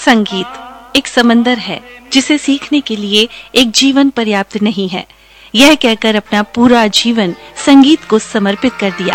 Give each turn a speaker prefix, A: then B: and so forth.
A: संगीत एक समंदर है जिसे सीखने के लिए एक जीवन पर्याप्त नहीं है। यह कहकर अपना पूरा जीवन संगीत को समर्पित कर दिया।